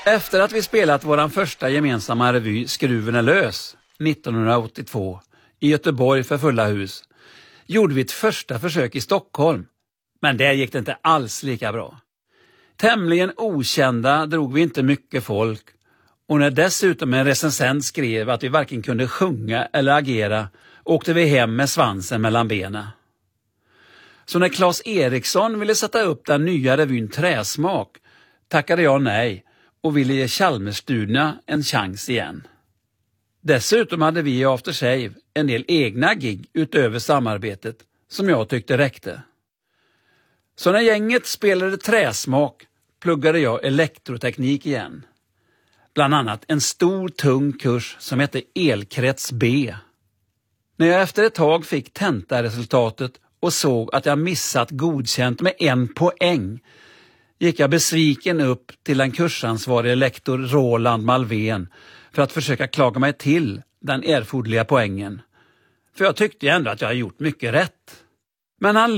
Efter att vi spelat våran första gemensamma revy Skruven är lös 1982 i Göteborg för fulla hus gjorde vi ett första försök i Stockholm, men där gick det inte alls lika bra. Tämligen okända drog vi inte mycket folk, och när dessutom en recensent skrev att vi varken kunde sjunga eller agera åkte vi hem med svansen mellan benen. Så när Claes Eriksson ville sätta upp den nya revyn Träsmak tackade jag nej och ville ge Chalmersstudierna en chans igen. Dessutom hade vi i After Shave en del egna gig utöver samarbetet som jag tyckte räckte. Så när gänget spelade Träsmak pluggade jag elektroteknik igen. Bland annat en stor tung kurs som hette Elkrets B. När jag efter ett tag fick tentaresultatet och såg att jag missat godkänt med 1 poäng gick jag besviken upp till den kursansvarige lektor Roland Malvén för att försöka klaga mig till den erforderliga poängen. För jag tyckte ändå att jag hade gjort mycket rätt. Men han